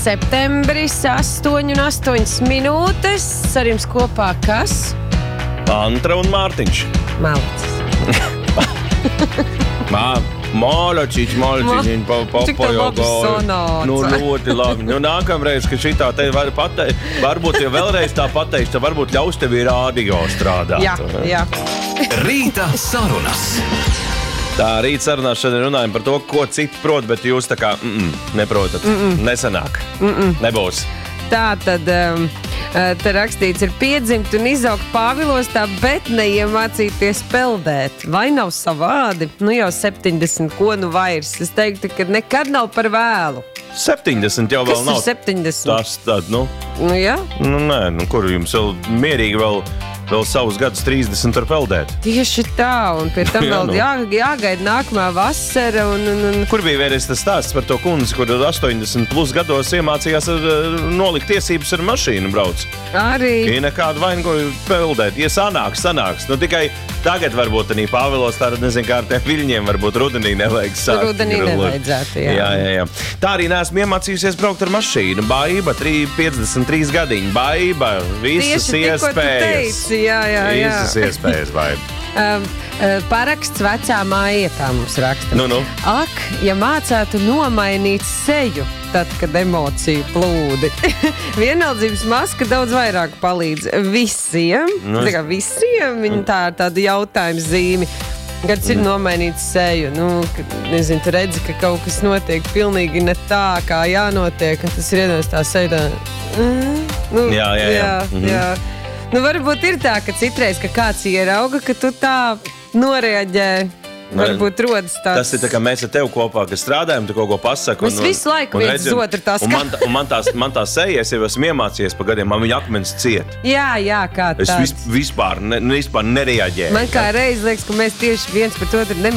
septembris, 8:08 minūtes. Ar jums kopā kas? Antra un Mārtiņš. Malacis. Mālačiņš, viņa Cik tev labi sanāca. Nu, ļoti labi. Nu, nākamreiz, ka šitā te var pateikt, varbūt, ja vēlreiz tā pateikšu, tad varbūt ļaus tev ir rādio strādāt. Jā. Rīta sarunas. Tā rīta sarunās šodien runājam par to, ko citi prot, bet jūs tā kā neprotat. Nesanāk. Nebūs. Tā tad te rakstīts ir piedzimt un izaugt Pāvilostā, bet neiemācīties peldēt. Vai nav savādi? Nu jau 70, ko nu vairs. Es teiktu, ka nekad nav par vēlu. 70 jau vēl Kas nav. ir 70? Tas tad, Nu jā. Nē, kur jums vēl mierīgi vēl savus gadus 30 var peldēt. Tieši tā, un pie tam Jā, vēl jāgaida nākamā vasara. Un... Kur bija vienreiz tas stāsts par to kundzi, kur 80 plus gados iemācījās nolikt tiesības ar mašīnu brauc? Arī. Ja nekādu vainu, ko peldēt. Ja sanāks. Nu tikai tagad varbūt arī Pāvilos tā, nezinu, kā ar tiem viļņiem, varbūt rudenī nevajag sākt. Rudenī nevajadzētu, jā. Jā. Tā arī neesmu iemācījusies braukt ar mašīnu. Baiba, 53 gadiņi. Baiba, visas iespējas. Jā. Visas iespējas, Baiba. Paraksts vecā mājietā mums raksta. Nu. Ak, ja mācētu nomainīt seju, tad, kad emocija plūdi. Vienaldzības maska daudz vairāk palīdz visiem. Visiem viņa tā ir tāda jautājuma zīme. Kad ir nomainīts seju, nezinu, tu redzi, ka kaut kas notiek pilnīgi ne tā, kā jānotiek, un tas ir iedomājies tā seja tā. Jā. Nu, varbūt ir tā, ka citreiz, ka kāds ierauga, ka tu tā noreaģē. Varbūt rodas tāds. Tas ir tā, kā mēs ar tevi kopā, kad strādājam, tu kaut ko pasaka. Mēs visu laiku viens otru tā skatām. Man tā seja, es jau esmu iemācījies pa gadiem, man viņa akmens ciet. Jā, kā tāds. Es vispār nereaģēju. Man kā reiz liekas, ka mēs tieši viens pret otru